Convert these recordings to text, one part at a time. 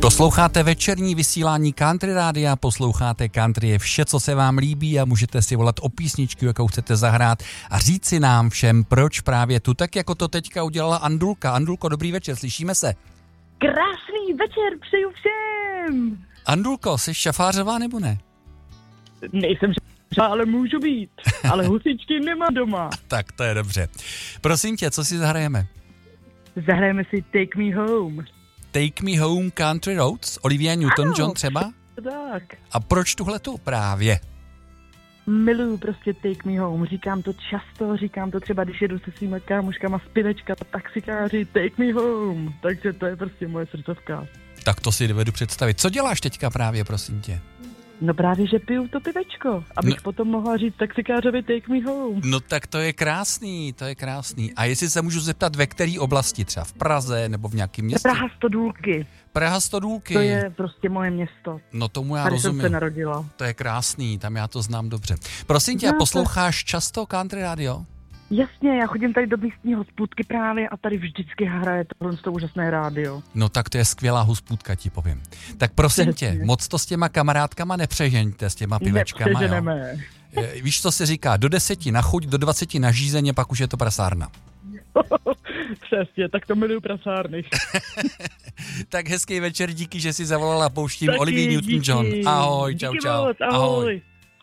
Posloucháte večerní vysílání Country Rádia, posloucháte Country je vše, co se vám líbí a můžete si volat o písničku, jakou chcete zahrát a říct si nám všem, proč právě tu, tak jako to teďka udělala Andulka. Andulko, dobrý večer, slyšíme se? Krásný večer, přeju všem! Andulko, jsi šafářová nebo ne? Nejsem šafářová, ale můžu být, ale husičky nemám doma. Tak to je dobře. Prosím tě, co si zahrajeme? Zahrajeme si Take Me Home. Take Me Home Country Roads, Olivia Newton-John třeba? Tak. A proč tuhletu právě? Miluju prostě Take Me Home, říkám to často, říkám to třeba, když jedu se svýma kámoškama z pivečka, taxikáři, Take Me Home, takže to je prostě moje srdcovka. Tak to si dovedu představit. Co děláš teďka právě, prosím tě? No právě, že piju to pivečko, abych potom mohla říct taxikářovi Take Me Home. No tak to je krásný, to je krásný. A jestli se můžu zeptat, ve které oblasti, třeba v Praze nebo v nějakém městě? Praha 100 důlky. Praha 100 důlky. To je prostě moje město. No tomu já tady rozumím. Jsem se narodila. To je krásný, tam já to znám dobře. Prosím tě, a posloucháš často Country Radio? Jasně, já chodím tady do místní hospůdky právě a tady vždycky hraje to úžasné rádio. No tak to je skvělá hospůdka, ti povím. Tak prosím tě, moc to s těma kamarádkama nepřežeňte, s těma pivečkama. Nepřeženeme. Víš, co se říká, do 10 na chuť, do 20 na žízeně, pak už je to prasárna. Přesně, tak to miluju prasárny. Tak hezký večer, díky, že jsi zavolala, pouštím Olivia Newton-John. Ahoj, čau, díky čau. Moc, ahoj.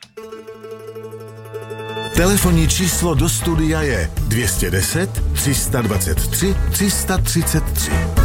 Telefonní číslo do studia je 210 323 333.